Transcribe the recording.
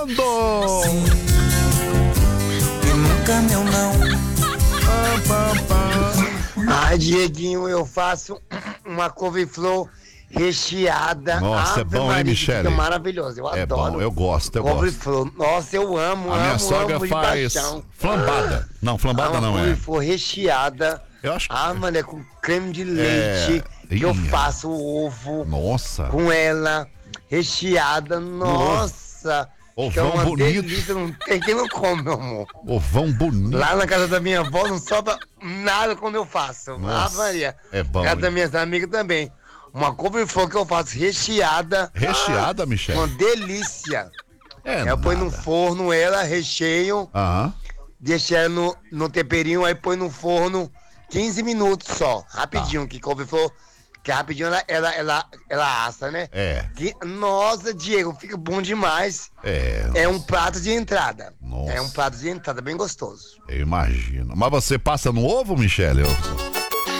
E nunca meu não. Ai, Dieguinho, eu faço uma couve-flor recheada. Nossa, é Ave bom, hein, Maria, que Michele? fica maravilhoso, eu É adoro. bom, eu gosto. Couve-flor, nossa, eu amo, A minha sogra amo de faz paixão. flambada. Não, flambada Uma não é. couve-flor recheada. Eu acho que... Mano, é com creme de leite. Que eu Ih, faço o ovo Nossa. com ela recheada. Nossa. Fica Ovão uma bonito. delícia, não tem quem não come, meu amor. Ovão bonito. Lá na casa da minha avó não sobra nada quando eu faço. Nossa, Maria. é bom, Na casa hein? das minhas amigas também. Uma couve-flor que eu faço recheada. Recheada, Michele? Uma delícia. É Eu ponho no nada. forno ela, recheio, Aham. deixo ela no temperinho, aí põe no forno 15 minutos só. Rapidinho, que couve-flor, que rapidinho ela assa, né? É. Nossa, Diego, fica bom demais. É um prato de entrada. Nossa. É um prato de entrada bem gostoso. Eu imagino. Mas você passa no ovo, Michele?